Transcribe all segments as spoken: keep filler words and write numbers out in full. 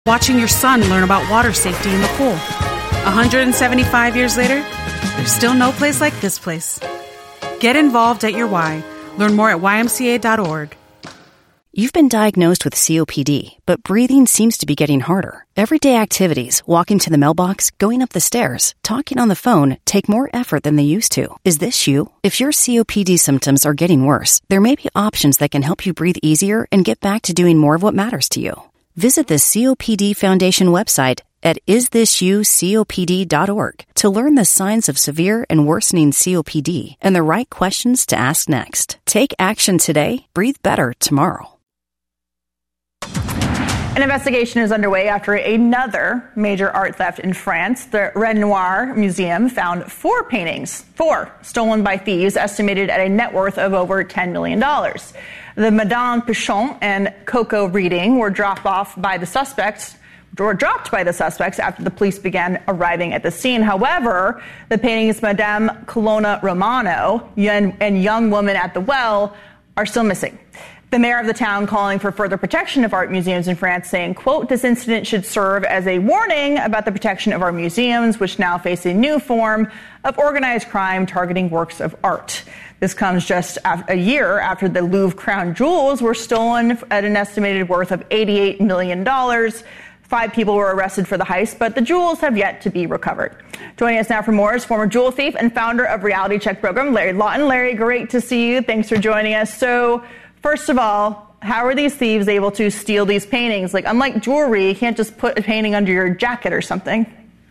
Watching your son learn about water safety in the pool. one hundred seventy-five years later, there's still no place like this place. Get involved at your Y. Learn more at Y M C A dot org. You've been diagnosed with C O P D, but breathing seems to be getting harder. Everyday activities, walking to the mailbox, going up the stairs, talking on the phone, take more effort than they used to. Is this you? If your C O P D symptoms are getting worse, there may be options that can help you breathe easier and get back to doing more of what matters to you. Visit the C O P D Foundation website at is this you C O P D dot org to learn the signs of severe and worsening C O P D and the right questions to ask next. Take action today. Breathe better tomorrow. An investigation is underway after another major art theft in France. The Renoir Museum found four paintings, four stolen by thieves, estimated at a net worth of over ten million dollars. The Madame Pichon and Coco reading were dropped off by the suspects, were dropped by the suspects after the police began arriving at the scene. However, the paintings Madame Colonna Romano and Young Woman at the Well are still missing. The mayor of the town calling for further protection of art museums in France, saying, quote, this incident should serve as a warning about the protection of our museums, which now face a new form of organized crime targeting works of art. This comes just a year after the Louvre crown jewels were stolen at an estimated worth of eighty-eight million dollars. Five people were arrested for the heist, but the jewels have yet to be recovered. Joining us now for more is former jewel thief and founder of Reality Check program, Larry Lawton. Larry, great to see you. Thanks for joining us. So, first of all, how are these thieves able to steal these paintings? Like, unlike jewelry, you can't just put a painting under your jacket or something.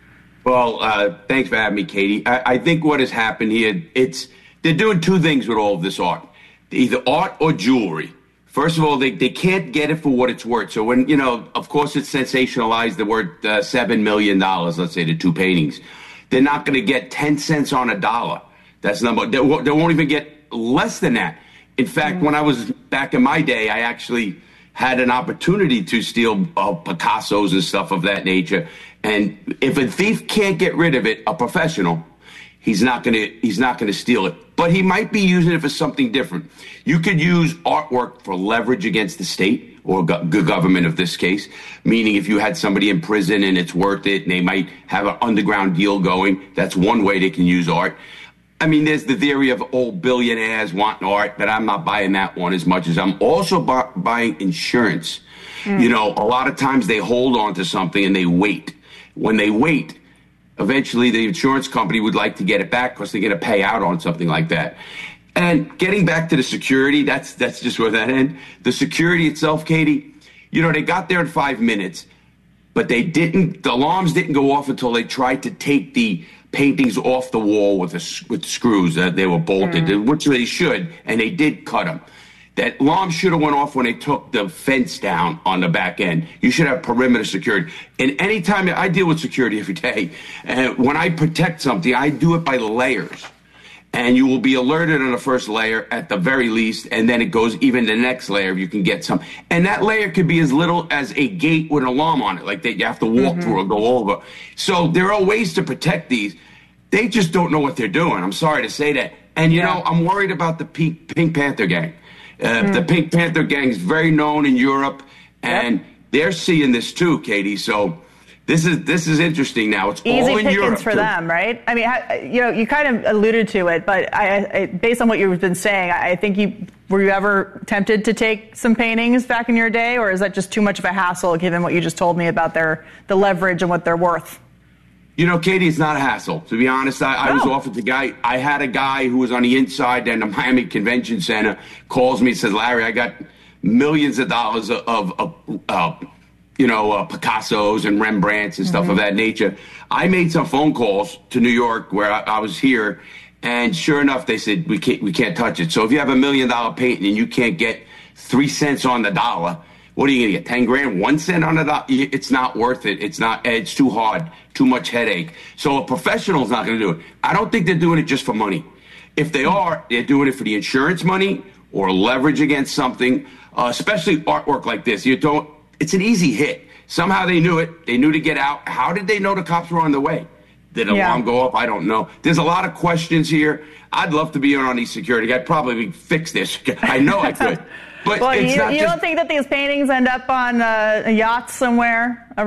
Well, uh, thanks for having me, Katie. I, I think what has happened here, it's they're doing two things with all of this art, either art or jewelry. First of all, they, they can't get it for what it's worth. So when, you know, of course it's sensationalized, the word uh, seven million dollars, let's say the two paintings. They're not going to get ten cents on a dollar. That's number, they, they won't even get less than that. In fact, mm-hmm. when I was back in my day, I actually had an opportunity to steal uh, Picassos and stuff of that nature. And if a thief can't get rid of it, a professional, he's not going to he's not going to steal it. But he might be using it for something different. You could use artwork for leverage against the state or go- government of this case, meaning if you had somebody in prison and it's worth it and they might have an underground deal going, that's one way they can use art. I mean, there's the theory of old billionaires wanting art, but I'm not buying that one as much as I'm also bu- buying insurance. Mm. You know, a lot of times they hold on to something and they wait. When they wait, eventually the insurance company would like to get it back because they're going to pay out on something like that. And getting back to the security, that's that's just where that ends. The security itself, Katie, you know, they got there in five minutes, but they didn't, the alarms didn't go off until they tried to take the paintings off the wall with a, with screws that uh, they were bolted, mm. which they should, and they did cut them. That alarm should have went off when they took the fence down on the back end. You should have perimeter security. And anytime I deal with security every day, and when I protect something, I do it by layers. And you will be alerted on the first layer at the very least, and then it goes even the next layer if you can get some. And that layer could be as little as a gate with an alarm on it, like that you have to walk mm-hmm. through or go over. So there are ways to protect these. They just don't know what they're doing. I'm sorry to say that. And, you yeah. know, I'm worried about the Pink, Pink Panther gang. Uh, mm. The Pink Panther gang is very known in Europe, and yep. they're seeing this too, Katie. So this is this is interesting now. It's easy all in pickings Europe for too. them, right? I mean, you know, you kind of alluded to it, but I, I, based on what you've been saying, I think you were you ever tempted to take some paintings back in your day, or is that just too much of a hassle given what you just told me about their the leverage and what they're worth? You know, Katie, it's not a hassle. To be honest, I, I was oh. offered the guy. I had a guy who was on the inside and the Miami Convention Center calls me and says, Larry, I got millions of dollars of, of, of uh, you know, uh, Picassos and Rembrandts and stuff mm-hmm. of that nature. I made some phone calls to New York where I, I was here, and sure enough, they said, we can't, we can't touch it. So if you have a million dollar painting and you can't get three cents on the dollar, what are you going to get, ten grand, one cent on the dollar? It's not worth it. It's not, it's too hard, too much headache. So a professional's not going to do it. I don't think they're doing it just for money. If they are, they're doing it for the insurance money or leverage against something, uh, especially artwork like this. You don't, it's an easy hit. Somehow they knew it. They knew to get out. How did they know the cops were on the way? Did an yeah. alarm go off? I don't know. There's a lot of questions here. I'd love to be on these security. I'd probably fix this. I know I could. But well, it's you, not you just, don't think that these paintings end up on uh, yachts somewhere